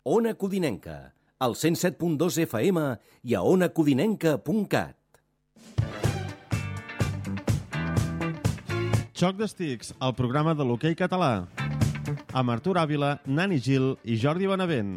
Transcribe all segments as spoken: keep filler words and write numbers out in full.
Ona Codinenca, al cent set punt dos F M i a ona codinenca punt cat. Xoc d'Estics, el programa de l'hoquei català. Amb Artur Àvila, Nani Gil i Jordi Benavent.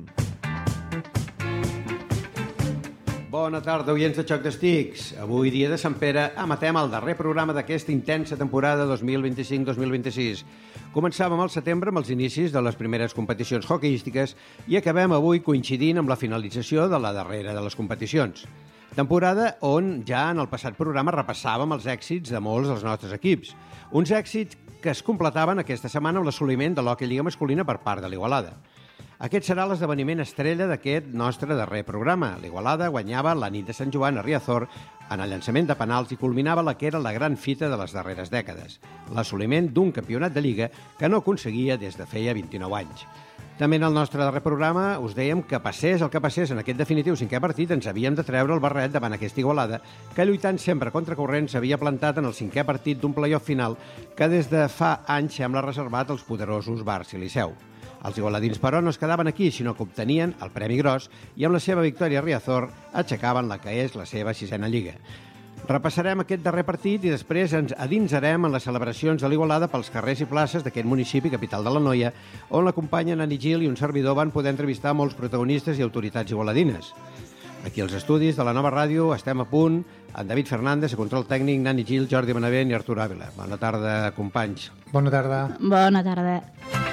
Bona tarda, oients de Xoc d'Estics. Avui, dia de Sant Pere, emetem el darrer programa d'aquesta intensa temporada dos mil vint-i-cinc dos mil vint-i-sis. Començàvem al setembre amb els inicis de les primeres competicions hoqueístiques i acabem avui coincidint amb la finalització de la darrera de les competicions. Temporada on ja en el passat programa repassàvem els èxits de molts dels nostres equips. Uns èxits que es completaven aquesta setmana amb l'assoliment de l'hoquei lliga masculina per part de l'Igualada. Aquest serà l'esdeveniment estrella d'aquest nostre darrer programa. L'Igualada guanyava la nit de Sant Joan a Riazor en el llançament de penals i culminava la que era la gran fita de les darreres dècades, l'assoliment d'un campionat de Lliga que no aconseguia des de feia vint-i-nou anys. També en el nostre darrer programa us dèiem que passés el que passés en aquest definitiu cinquè partit ens havíem de treure el barret davant aquesta Igualada que lluitant sempre contra corrent s'havia plantat en el cinquè partit d'un play-off final que des de fa anys sembla reservat als poderosos Barça i Liceu. Els igualadins, però, no es quedaven aquí, sinó que obtenien el premi gros i amb la seva victòria a Riazor aixecaven la que és la seva sisena lliga. Repassarem aquest darrer partit i després ens adinsarem en les celebracions de l'Igualada pels carrers i places d'aquest municipi capital de l'Anoia, on la companya Nani Gil i un servidor van poder entrevistar molts protagonistes i autoritats igualadines. Aquí als estudis de la nova ràdio estem a punt, en David Fernández, a control tècnic, Nani Gil, Jordi Benavent i Artur Àvila. Bona tarda, companys. Bona tarda. Bona tarda.